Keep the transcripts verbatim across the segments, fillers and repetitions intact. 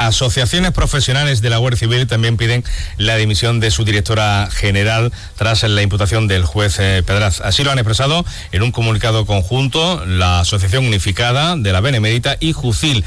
Asociaciones profesionales de la Guardia Civil también piden la dimisión de su directora general tras la imputación del juez eh, Pedraz. Así lo han expresado en un comunicado conjunto la Asociación Unificada de la Benemérita y Jucil.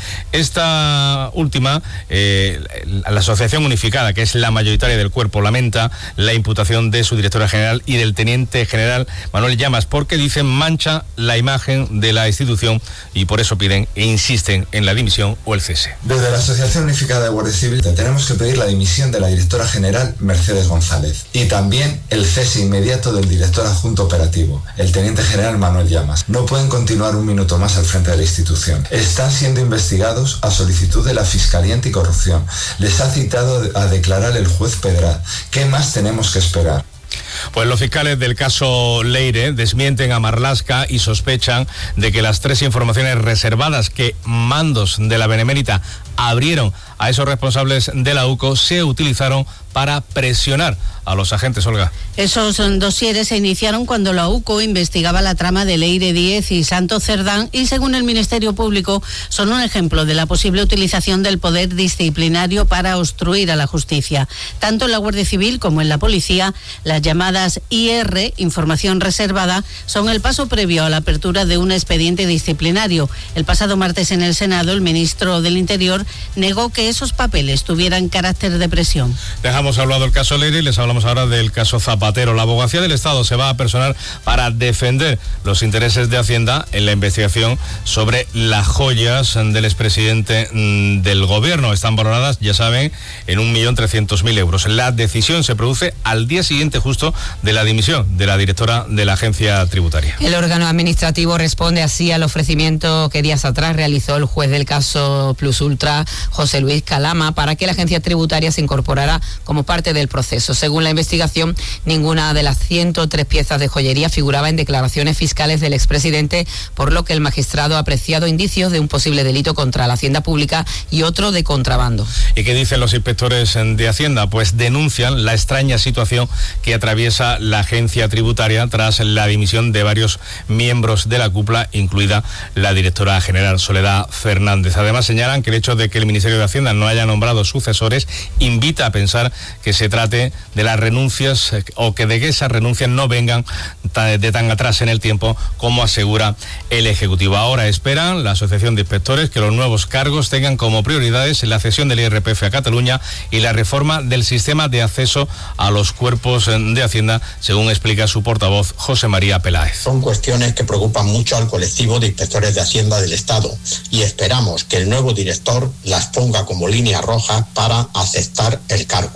Esta última, eh, la Asociación Unificada, que es la mayoritaria del cuerpo, lamenta la imputación de su directora general y del teniente general Manuel Llamas, porque dicen mancha la imagen de la institución y por eso piden e insisten en la dimisión o el cese. Desde la Asociación Unificada de Guardia Civil tenemos que pedir la dimisión de la directora general Mercedes González y también el cese inmediato del director adjunto operativo, el teniente general Manuel Llamas. No pueden continuar un minuto más al frente de la institución. Están siendo investigados a solicitud de la Fiscalía Anticorrupción. Les ha citado a declarar el juez Pedraz. ¿Qué más tenemos que esperar? Pues los fiscales del caso Leire desmienten a Marlaska y sospechan de que las tres informaciones reservadas que mandos de la Benemérita abrieron a esos responsables de la U C O se utilizaron para presionar a los agentes. Olga. Esos dosieres se iniciaron cuando la U C O investigaba la trama de Leire Díez y Santos Cerdán y, según el Ministerio Público, son un ejemplo de la posible utilización del poder disciplinario para obstruir a la justicia. Tanto en la Guardia Civil como en la Policía, las llamadas I R, información reservada, son el paso previo a la apertura de un expediente disciplinario. El pasado martes en el Senado, el ministro del Interior negó que esos papeles tuvieran carácter de presión. Dejamos hablado el caso Leire y les hablamos ahora del caso Zapatero. La Abogacía del Estado se va a personar para defender los intereses de Hacienda en la investigación sobre las joyas del expresidente del Gobierno. Están valoradas, ya saben, en un millón trescientos mil euros. La decisión se produce al día siguiente justo de la dimisión de la directora de la agencia tributaria. El órgano administrativo responde así al ofrecimiento que días atrás realizó el juez del caso Plus Ultra, José Luis Calama, para que la agencia tributaria se incorporara como parte del proceso. Según la investigación, ninguna de las ciento tres piezas de joyería figuraba en declaraciones fiscales del expresidente, por lo que el magistrado ha apreciado indicios de un posible delito contra la hacienda pública y otro de contrabando. ¿Y qué dicen los inspectores de Hacienda? Pues denuncian la extraña situación que atraviesa la agencia tributaria tras la dimisión de varios miembros de la cúpula, incluida la directora general Soledad Fernández. Además, señalan que el hecho de que el Ministerio de Hacienda no haya nombrado sucesores invita a pensar que se trate de las renuncias o que de que esas renuncias no vengan de tan atrás en el tiempo como asegura el Ejecutivo. Ahora esperan la Asociación de Inspectores que los nuevos cargos tengan como prioridades la cesión del I R P F a Cataluña y la reforma del sistema de acceso a los cuerpos de Hacienda, según explica su portavoz José María Peláez. Son cuestiones que preocupan mucho al colectivo de inspectores de Hacienda del Estado y esperamos que el nuevo director las ponga como línea roja para aceptar el cargo.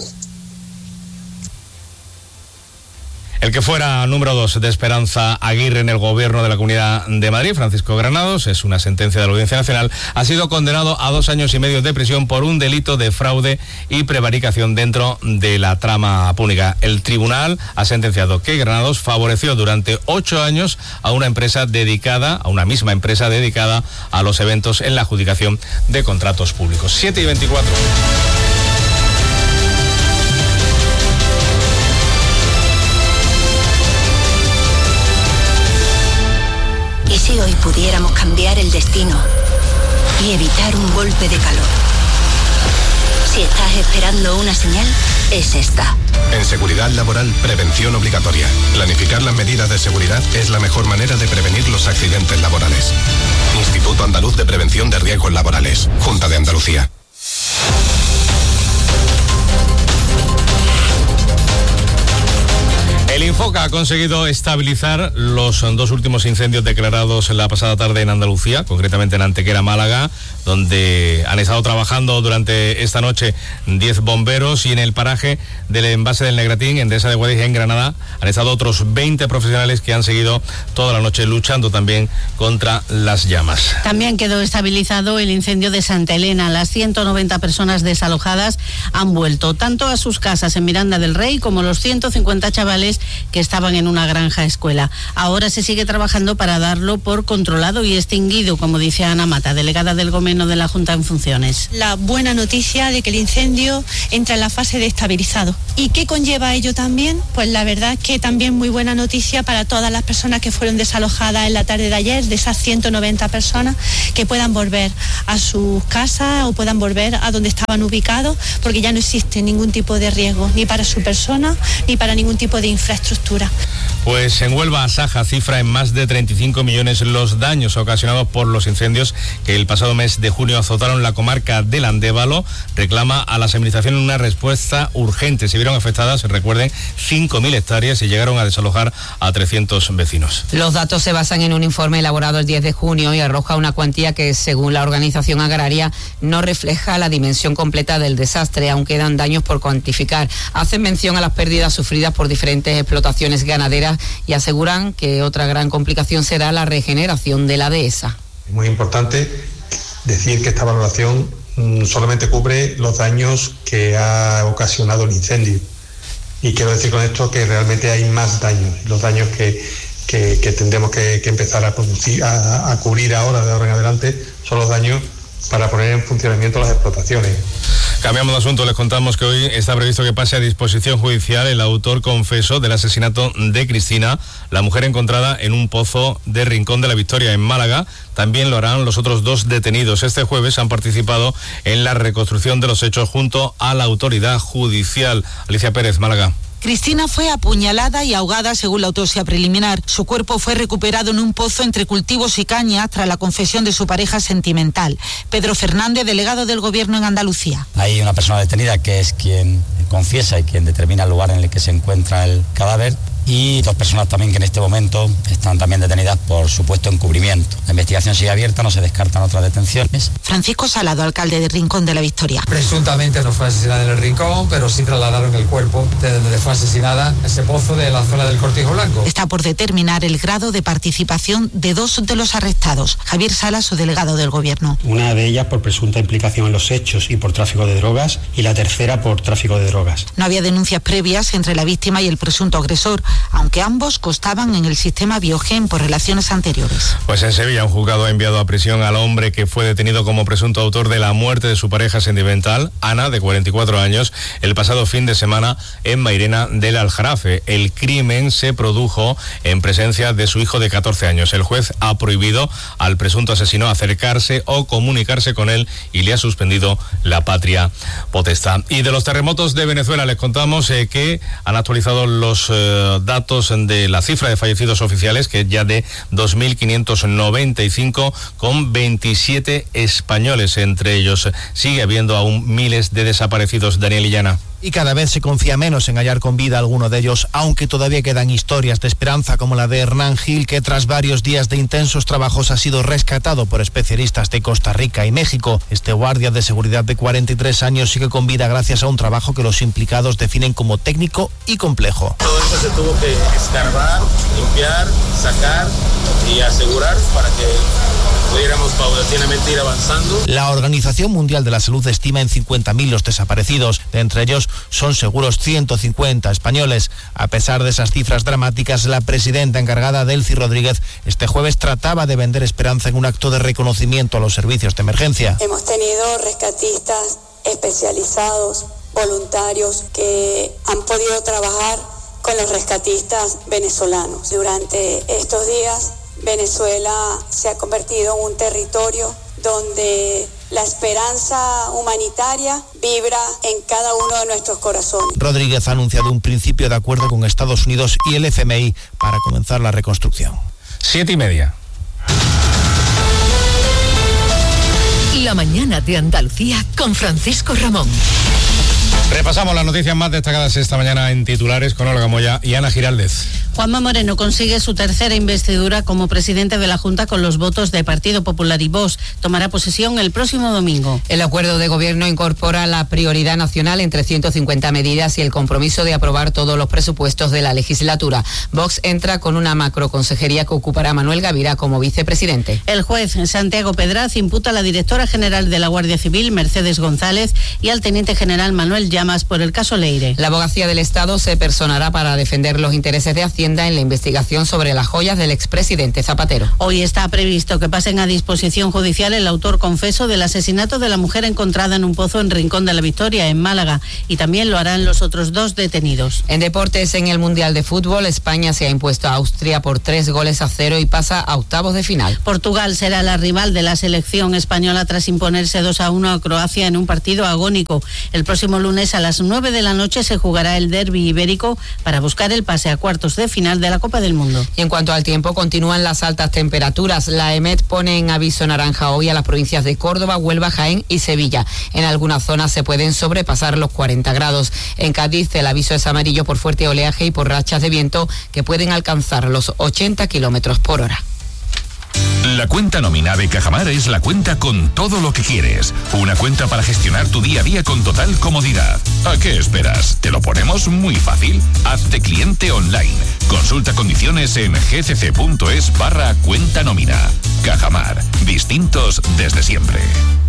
El que fuera número dos de Esperanza Aguirre en el gobierno de la Comunidad de Madrid, Francisco Granados, es una sentencia de la Audiencia Nacional, ha sido condenado a dos años y medio de prisión por un delito de fraude y prevaricación dentro de la trama púnica. El tribunal ha sentenciado que Granados favoreció durante ocho años a una empresa dedicada, a una misma empresa dedicada a los eventos en la adjudicación de contratos públicos. siete y veinticuatro. ¿Y si hoy pudiéramos cambiar el destino y evitar un golpe de calor? Si estás esperando una señal, es esta. En seguridad laboral, prevención obligatoria. Planificar las medidas de seguridad es la mejor manera de prevenir los accidentes laborales. Instituto Andaluz de Prevención de Riesgos Laborales. Junta de Andalucía. El Infoca ha conseguido estabilizar los dos últimos incendios declarados la pasada tarde en Andalucía, concretamente en Antequera, Málaga, donde han estado trabajando durante esta noche diez bomberos, y en el paraje del envase del Negratín, en Dehesa de Guadix, en Granada, han estado otros veinte profesionales que han seguido toda la noche luchando también contra las llamas. También quedó estabilizado el incendio de Santa Elena. Las ciento noventa personas desalojadas han vuelto tanto a sus casas en Miranda del Rey como los ciento cincuenta chavales que estaban en una granja escuela. Ahora se sigue trabajando para darlo por controlado y extinguido, como dice Ana Mata, delegada del Gobierno de la Junta en funciones. La buena noticia de que el incendio entra en la fase de estabilizado. ¿Y qué conlleva ello también? Pues la verdad es que también muy buena noticia para todas las personas que fueron desalojadas en la tarde de ayer, de esas ciento noventa personas, que puedan volver a sus casas o puedan volver a donde estaban ubicados, porque ya no existe ningún tipo de riesgo, ni para su persona, ni para ningún tipo de infraestructura. Pues en Huelva, Asaja cifra en más de treinta y cinco millones los daños ocasionados por los incendios que el pasado mes de junio azotaron la comarca del Andévalo. Reclama a las administraciones una respuesta urgente. Se vieron afectadas, recuerden, cinco mil hectáreas y llegaron a desalojar a trescientos vecinos. Los datos se basan en un informe elaborado el diez de junio y arroja una cuantía que, según la organización agraria, no refleja la dimensión completa del desastre, aunque quedan daños por cuantificar. Hacen mención a las pérdidas sufridas por diferentes explotaciones ganaderas y aseguran que otra gran complicación será la regeneración de la dehesa. Es muy importante decir que esta valoración mmm, solamente cubre los daños que ha ocasionado el incendio. Y quiero decir con esto que realmente hay más daños. Los daños que, que, que tendremos que, que empezar a producir, a, a cubrir ahora, de ahora en adelante, son los daños para poner en funcionamiento las explotaciones. Cambiamos de asunto, les contamos que hoy está previsto que pase a disposición judicial el autor confeso del asesinato de Cristina, la mujer encontrada en un pozo de Rincón de la Victoria, en Málaga. También lo harán los otros dos detenidos. Este jueves han participado en la reconstrucción de los hechos junto a la autoridad judicial. Alicia Pérez, Málaga. Cristina fue apuñalada y ahogada según la autopsia preliminar. Su cuerpo fue recuperado en un pozo entre cultivos y cañas tras la confesión de su pareja sentimental. Pedro Fernández, delegado del Gobierno en Andalucía. Hay una persona detenida que es quien confiesa y quien determina el lugar en el que se encuentra el cadáver. Y dos personas también que en este momento están también detenidas por supuesto encubrimiento. La investigación sigue abierta, no se descartan otras detenciones. Francisco Salado, alcalde de Rincón de la Victoria. Presuntamente no fue asesinada en el Rincón, pero sí trasladaron el cuerpo de donde fue asesinada, ese pozo de la zona del Cortijo Blanco. Está por determinar el grado de participación de dos de los arrestados. Javier Salas, su delegado del Gobierno. Una de ellas por presunta implicación en los hechos y por tráfico de drogas, y la tercera por tráfico de drogas. No había denuncias previas entre la víctima y el presunto agresor, aunque ambos constaban en el sistema Biogen por relaciones anteriores. Pues en Sevilla un juzgado ha enviado a prisión al hombre que fue detenido como presunto autor de la muerte de su pareja sentimental, Ana, de cuarenta y cuatro años, el pasado fin de semana en Mairena del Aljarafe. El crimen se produjo en presencia de su hijo de catorce años. El juez ha prohibido al presunto asesino acercarse o comunicarse con él y le ha suspendido la patria potestad. Y de los terremotos de Venezuela les contamos eh, que han actualizado los eh, datos de la cifra de fallecidos oficiales, que es ya de dos mil quinientos noventa y cinco, con veintisiete españoles. Entre ellos sigue habiendo aún miles de desaparecidos. Daniel Illana. Y cada vez se confía menos en hallar con vida a alguno de ellos, aunque todavía quedan historias de esperanza como la de Hernán Gil, que tras varios días de intensos trabajos ha sido rescatado por especialistas de Costa Rica y México. Este guardia de seguridad de cuarenta y tres años sigue con vida gracias a un trabajo que los implicados definen como técnico y complejo. Todo eso se tuvo que escarbar, limpiar, sacar y asegurar para que pudiéramos paulatinamente ir avanzando. La Organización Mundial de la Salud estima en cincuenta mil los desaparecidos. De entre ellos son seguros ciento cincuenta españoles. A pesar de esas cifras dramáticas, la presidenta encargada, Delcy Rodríguez, este jueves trataba de vender esperanza en un acto de reconocimiento a los servicios de emergencia. Hemos tenido rescatistas especializados, voluntarios, que han podido trabajar con los rescatistas venezolanos. Durante estos días, Venezuela se ha convertido en un territorio donde la esperanza humanitaria vibra en cada uno de nuestros corazones. Rodríguez ha anunciado un principio de acuerdo con Estados Unidos y el F M I para comenzar la reconstrucción. Siete y media. La mañana de Andalucía con Francisco Ramón. Repasamos las noticias más destacadas esta mañana en titulares con Olga Moya y Ana Giraldez. Juanma Moreno consigue su tercera investidura como presidente de la Junta con los votos de Partido Popular y Vox. Tomará posesión el próximo domingo. El acuerdo de gobierno incorpora la prioridad nacional en trescientas cincuenta medidas y el compromiso de aprobar todos los presupuestos de la legislatura. Vox entra con una macroconsejería que ocupará Manuel Gavira como vicepresidente. El juez Santiago Pedraz imputa a la directora general de la Guardia Civil, Mercedes González, y al teniente general Manuel Llamas por el caso Leire. La abogacía del Estado se personará para defender los intereses de Hacienda en la investigación sobre las joyas del expresidente Zapatero. Hoy está previsto que pasen a disposición judicial el autor confeso del asesinato de la mujer encontrada en un pozo en Rincón de la Victoria, en Málaga, y también lo harán los otros dos detenidos. En deportes, en el Mundial de Fútbol, España se ha impuesto a Austria por tres goles a cero y pasa a octavos de final. Portugal será la rival de la selección española tras imponerse dos a uno a Croacia en un partido agónico. El próximo lunes a las nueve de la noche se jugará el derbi ibérico para buscar el pase a cuartos de final de la Copa del Mundo. Y en cuanto al tiempo, continúan las altas temperaturas. La EMET pone en aviso naranja hoy a las provincias de Córdoba, Huelva, Jaén y Sevilla. En algunas zonas se pueden sobrepasar los cuarenta grados. En Cádiz el aviso es amarillo por fuerte oleaje y por rachas de viento que pueden alcanzar los ochenta kilómetros por hora. La cuenta nómina de Cajamar es la cuenta con todo lo que quieres. Una cuenta para gestionar tu día a día con total comodidad. ¿A qué esperas? Te lo ponemos muy fácil. Hazte cliente online. Consulta condiciones en gcc.es barra cuenta nómina. Cajamar. Distintos desde siempre.